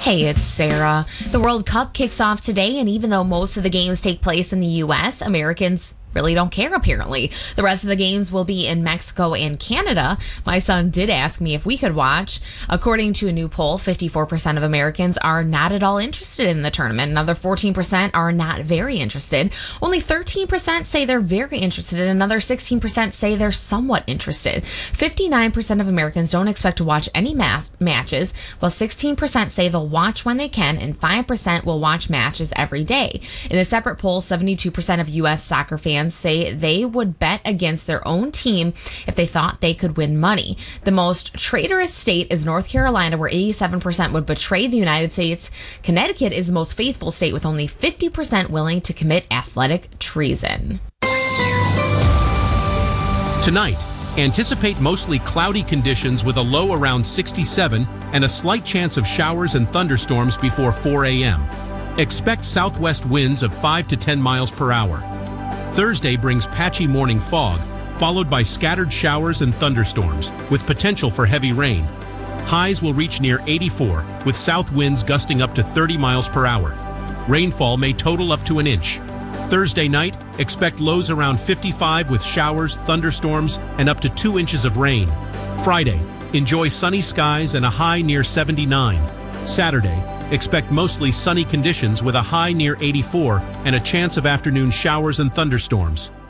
Hey, it's Sarah. The World Cup kicks off today, and even though most of the games take place in the U.S., Americans really don't care, apparently. The rest of the games will be in Mexico and Canada. My son did ask me if we could watch. According to a new poll, 54% of Americans are not at all interested in the tournament. Another 14% are not very interested. Only 13% say they're very interested, and another 16% say they're somewhat interested. 59% of Americans don't expect to watch any matches, while 16% say they'll watch when they can, and 5% will watch matches every day. In a separate poll, 72% of U.S. soccer fans say they would bet against their own team if they thought they could win money. The most traitorous state is North Carolina, where 87% would betray the United States. Connecticut is the most faithful state, with only 50% willing to commit athletic treason. Tonight, anticipate mostly cloudy conditions with a low around 67 and a slight chance of showers and thunderstorms before 4 a.m. Expect southwest winds of 5 to 10 miles per hour. Thursday brings patchy morning fog, followed by scattered showers and thunderstorms, with potential for heavy rain. Highs will reach near 84, with south winds gusting up to 30 miles per hour. Rainfall may total up to an inch. Thursday night, expect lows around 55 with showers, thunderstorms, and up to 2 inches of rain. Friday, enjoy sunny skies and a high near 79. Saturday, expect mostly sunny conditions with a high near 84 and a chance of afternoon showers and thunderstorms.